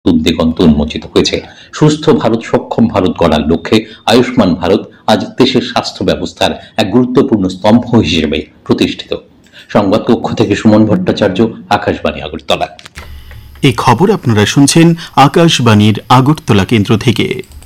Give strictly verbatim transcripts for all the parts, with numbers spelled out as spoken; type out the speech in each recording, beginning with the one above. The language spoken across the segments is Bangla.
দিগন্ত উন্মোচিত হয়েছে। সুস্থ ভারত, সক্ষম ভারত গড়ার লক্ষ্যে আয়ুষ্মান ভারত আজ দেশের স্বাস্থ্য ব্যবস্থার এক গুরুত্বপূর্ণ স্তম্ভ হিসেবে প্রতিষ্ঠিত। সংবাদ কক্ষ থেকে সুমন ভট্টাচার্য, আকাশবাণী আগরতলা। এই খবর আপনারা শুনছেন আকাশবাণীর আগরতলা কেন্দ্র থেকে।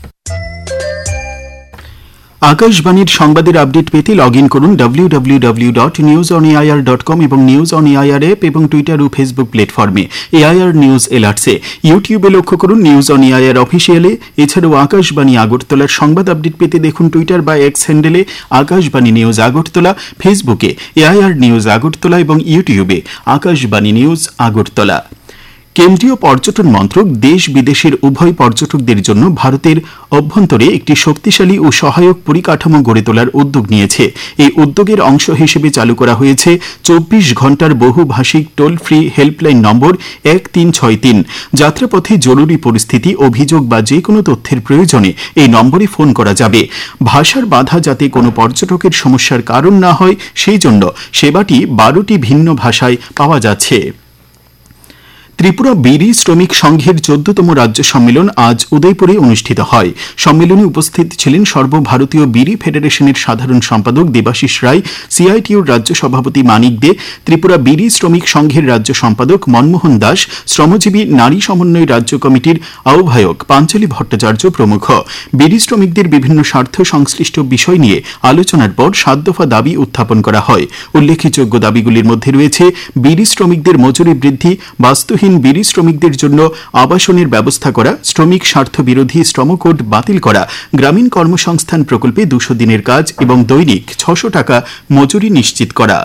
আকাশবাণীর সংবাদের আপডেট পেতে লগ ইন করুন W W W dot news on AIR dot com এবং নিউজ অন এআইআর অ্যাপ এবং টুইটার ও ফেসবুক প্ল্যাটফর্মে এআইআর নিউজ এলার্টসে। ইউটিউবে লক্ষ্য করুন নিউজ অন এআইআর অফিসিয়ালে। এছাড়াও আকাশবাণী আগরতলার সংবাদ আপডেট পেতে দেখুন টুইটার বা এক্স হ্যান্ডেলে আকাশবাণী নিউজ আগরতলা, ফেসবুকে এআইআর নিউজ আগরতলা এবং ইউটিউবে আকাশবাণী নিউজ আগরতলা। কেন্দ্রীয় পর্যটন মন্ত্রক দেশ বিদেশের উভয় পর্যটকদের জন্য ভারতের অভ্যন্তরে একটি শক্তিশালী ও সহায়ক পরিকাঠামো গড়ে তোলার উদ্যোগ নিয়েছে। এই উদ্যোগের অংশ হিসেবে চালু করা হয়েছে চব্বিশ ঘন্টার বহুভাষিক টোল ফ্রি হেল্পলাইন নম্বর এক তিন ছয় তিন। যাত্রাপথে জরুরি পরিস্থিতি, অভিযোগ বা যে কোনো তথ্যের প্রয়োজনে এই নম্বরে ফোন করা যাবে। ভাষার বাধা যাতে কোনো পর্যটকের সমস্যার কারণ না হয় সেই জন্য সেবাটি বারোটি ভিন্ন ভাষায় পাওয়া যাচ্ছে। ত্রিপুরা বিড়ি শ্রমিক সংঘের চোদ্দতম রাজ্য সম্মেলন আজ উদয়পুরে অনুষ্ঠিত হয়। সম্মেলনে উপস্থিত ছিলেন সর্বভারতীয় বিড়ি ফেডারেশনের সাধারণ সম্পাদক দেবাশিস রায়, সিআইটিউর রাজ্য সভাপতি মানিক দে, ত্রিপুরা বিড়ি শ্রমিক সংঘের রাজ্য সম্পাদক মনমোহন দাস, শ্রমজীবী নারী সমন্বয় রাজ্য কমিটির আহ্বায়ক পাঞ্চালী ভট্টাচার্য প্রমুখ। বিড়ি শ্রমিকদের বিভিন্ন স্বার্থ সংশ্লিষ্ট বিষয় নিয়ে আলোচনার পর সাত দফা দাবি উত্থাপন করা হয়। উল্লেখযোগ্য দাবিগুলির মধ্যে রয়েছে বিড়ি শ্রমিকদের মজুরি বৃদ্ধি, বাস্তুহীন বিড়ি শ্রমিকদের জন্য আবাসনের ব্যবস্থা করা, শ্রমিক স্বার্থ বিরোধী শ্রমকোড বাতিল করা, গ্রামীণ কর্মসংস্থান প্রকল্পে দুশো দিনের কাজ এবং দৈনিক ছশো টাকা মজুরি নিশ্চিত করা।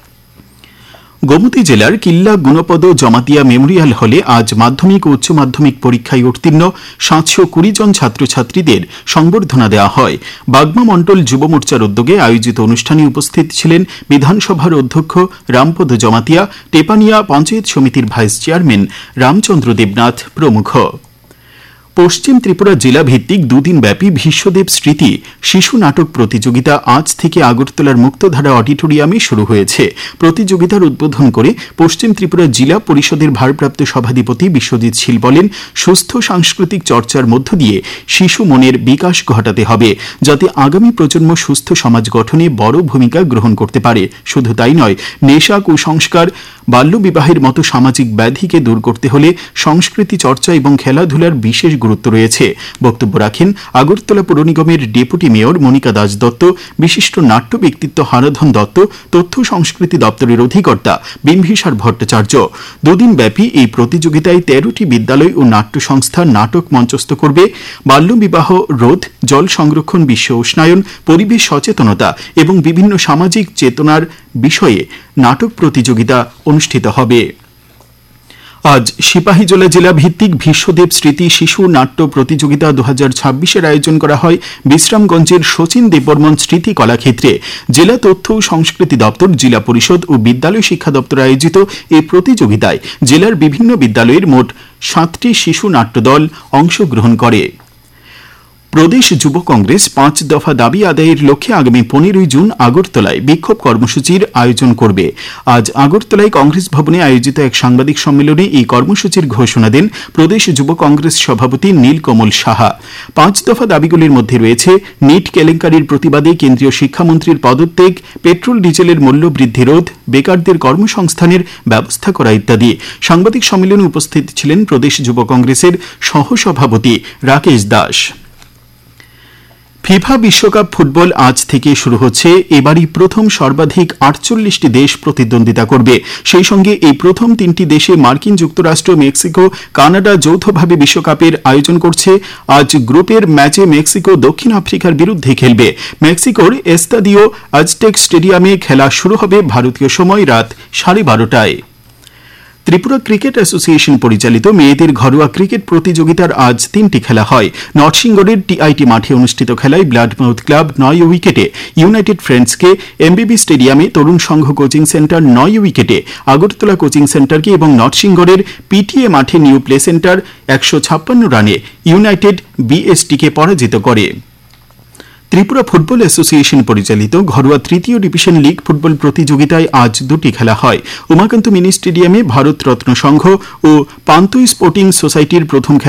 গোমতী জেলার কিল্লা গুণপদ জমাতিয়া মেমোরিয়াল হলে আজ মাধ্যমিক ও উচ্চ মাধ্যমিক পরীক্ষায় উত্তীর্ণ সাতশো কুড়ি জন ছাত্রছাত্রীদের সংবর্ধনা দেওয়া হয়। বাগমা মণ্ডল যুব মোর্চার উদ্যোগে আয়োজিত অনুষ্ঠানে উপস্থিত ছিলেন বিধানসভার অধ্যক্ষ রামপদ জমাতিয়া, টেপানিয়া পঞ্চায়েত সমিতির ভাইস চেয়ারম্যান রামচন্দ্র দেবনাথ প্রমুখ। পশ্চিম ত্রিপুরা জেলা ভিত্তিক দুদিন ব্যাপী ভীষ্মদেব স্মৃতি শিশু নাটক প্রতিযোগিতা আজ থেকে আগরতলার মুক্তধারা অডিটোরিয়ামে শুরু হয়েছে। প্রতিযোগিতার উদ্বোধন করে পশ্চিম ত্রিপুরা জেলা পরিষদের ভারপ্রাপ্ত সভাধিপতি বিশ্বজিৎ শীল বলেন, সুস্থ সাংস্কৃতিক চর্চার মধ্য দিয়ে শিশু মনের বিকাশ ঘটাতে হবে, যাতে আগামী প্রজন্ম সুস্থ সমাজ গঠনে বড় ভূমিকা গ্রহণ করতে পারে। শুধু তাই নয়, নেশা, কুসংস্কার, বাল্যবিবাহের মতো সামাজিক ব্যাধিকে দূর করতে হলে সংস্কৃতি চর্চা এবং খেলাধুলার বিশেষ গুরুত্ব রয়েছে। বক্তব্য রাখেন আগরতলা পৌর নিগমের ডেপুটি মেয়র মনিকা দাস দত্ত, বিশিষ্ট নাট্য ব্যক্তিত্ব হারাধন দত্ত, তথ্য সংস্কৃতি দপ্তরের অধিকর্তা বিম্বিসার ভট্টাচার্য। দুদিন ব্যাপী এই প্রতিযোগিতায় তেরোটি বিদ্যালয় ও নাট্য সংস্থা নাটক মঞ্চস্থ করবে। বাল্যবিবাহ রোধ, জল সংরক্ষণ, বিশ্ব উষ্ণায়ন, পরিবেশ সচেতনতা এবং বিভিন্ন সামাজিক চেতনার বিষয়ে নাটক প্রতিযোগিতা অনুষ্ঠিত হবে। আজ সিপাহীজলা জেলা ভিত্তিক ভীষ্মদেব স্মৃতি শিশু নাট্য প্রতিযোগিতা দু হাজার ছাব্বিশের আয়োজন করা হয় বিশ্রামগঞ্জের শচীন দেববর্মন স্মৃতি কলাক্ষেত্রে। জেলা তথ্য ও সংস্কৃতি দপ্তর, জেলা পরিষদ ও বিদ্যালয় শিক্ষা দপ্তর আয়োজিত এই প্রতিযোগিতায় জেলার বিভিন্ন বিদ্যালয়ের মোট সাতটি শিশু নাট্যদল অংশগ্রহণ করে। প্রদেশ যুব কংগ্রেস পাঁচ দফা দাবি আদায়ের লক্ষ্যে আগামী পনেরোই জুন আগরতলায় বিক্ষোভ কর্মসূচির আয়োজন করবে। আজ আগরতলায় কংগ্রেস ভবনে আয়োজিত এক সাংবাদিক সম্মেলনে এই কর্মসূচির ঘোষণা দেন প্রদেশ যুব কংগ্রেস সভাপতি নীলকমল সাহা। পাঁচ দফা দাবিগুলির মধ্যে রয়েছে নিট কেলেঙ্কারির প্রতিবাদে কেন্দ্রীয় শিক্ষামন্ত্রীর পদত্যাগ, পেট্রোল ডিজেলের মূল্য বৃদ্ধি রোধ, বেকারদের কর্মসংস্থানের ব্যবস্থা করা ইত্যাদি। সাংবাদিক সম্মেলনে উপস্থিত ছিলেন প্রদেশ যুব কংগ্রেসের সহসভাপতি রাকেশ দাস। ফিফা বিশ্বকাপ ফুটবল আজ থেকে শুরু হচ্ছে। এবারই প্রথম সর্বাধিক আটচল্লিশটি দেশ প্রতিদ্বন্দ্বিতা করবে। সেই সঙ্গে এই প্রথম তিনটি দেশে মার্কিন যুক্তরাষ্ট্র, মেক্সিকো, কানাডা যৌথভাবে বিশ্বকাপের আয়োজন করছে। আজ গ্রুপের ম্যাচে মেক্সিকো দক্ষিণ আফ্রিকার বিরুদ্ধে খেলবে। মেক্সিকোর এস্তাদিও আজটেক স্টেডিয়ামে খেলা শুরু হবে ভারতীয় সময় রাত সাড়ে বারোটায়। ত্রিপুরা ক্রিকেট অ্যাসোসিয়েশন পরিচালিত মেয়েদের ঘরোয়া ক্রিকেট প্রতিযোগিতার আজ তিনটি খেলা হয়। নরসিংগড়ের টিআইটি মাঠে অনুষ্ঠিত খেলায় ব্লাডমাউথ ক্লাব নয় উইকেটে, ইউনাইটেড ফ্রেন্ডসকে এমবিবি স্টেডিয়ামে তরুণ সংঘ কোচিং সেন্টার নয় উইকেটে, আগরতলা কোচিং সেন্টারকে এবং নরসিংগড়ের পিটিএ মাঠে নিউ প্লে সেন্টার একশো ছাপ্পান্ন রানে ইউনাইটেড বিএসটিকে পরাজিত করে। ত্রিপুরা ফুটবল অ্যাসোসিয়েশন পরিচালিত ঘরোয়া তৃতীয় ডিভিশন লীগ ফুটবল প্রতিযোগিতায় আজ দুটি খেলা হয়। উমাকান্ত মিনি স্টেডিয়ামে ভারত রত্ন সংঘ ও পান্তুই স্পোর্টিং সোসাইটির প্রথম খেলা